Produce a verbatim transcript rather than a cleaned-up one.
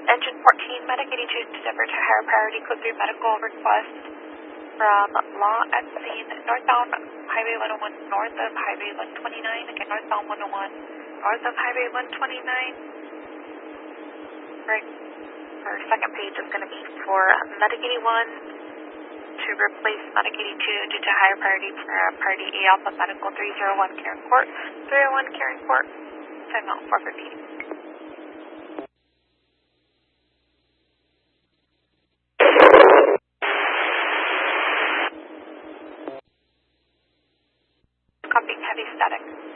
Engine fourteen, Medic eighty-two to divert to higher priority, code three medical request from Law at scene, northbound Highway one oh one, north of Highway one twenty-nine, again northbound one oh one, north of Highway one twenty-nine. Right, our second page is going to be for Medic eighty-one to replace Medic eighty-two due to higher priority for priority A Alpha Medical three oh one Karen Court, three oh one Karen Court, time out four fifty.